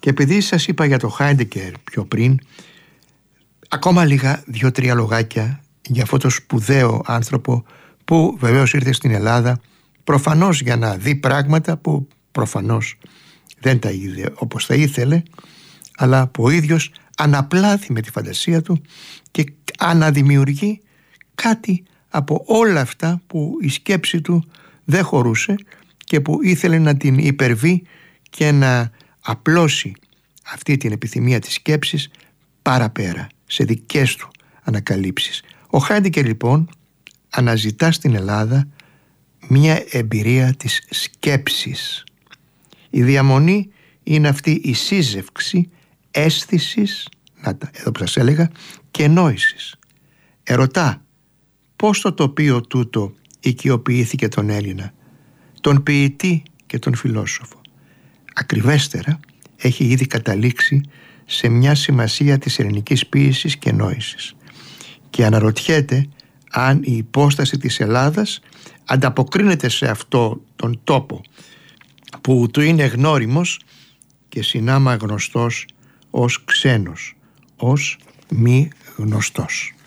Και επειδή σας είπα για το Χάιντεκερ πιο πριν, ακόμα λίγα 2-3 λογάκια για αυτό το σπουδαίο άνθρωπο που βεβαίως ήρθε στην Ελλάδα προφανώς για να δει πράγματα που προφανώς δεν τα είδε όπως θα ήθελε, αλλά που ο ίδιος αναπλάθει με τη φαντασία του και αναδημιουργεί κάτι από όλα αυτά που η σκέψη του δεν χωρούσε και που ήθελε να την υπερβεί και να απλώσει αυτή την επιθυμία της σκέψης παραπέρα σε δικές του ανακαλύψεις. Ο Χάιντεκερ λοιπόν αναζητά στην Ελλάδα μια εμπειρία της σκέψης. Η διαμονή είναι αυτή η σύζευξη αίσθησης, εδώ που σας έλεγα, και νόησης. Ερωτά πώς το τοπίο τούτο οικειοποιήθηκε τον Έλληνα, τον ποιητή και τον φιλόσοφο. Ακριβέστερα έχει ήδη καταλήξει σε μια σημασία της ελληνικής ποίησης και νόησης και αναρωτιέται αν η υπόσταση της Ελλάδας ανταποκρίνεται σε αυτό τον τόπο που του είναι γνώριμος και συνάμα γνωστός ως ξένος, ως μη γνωστός.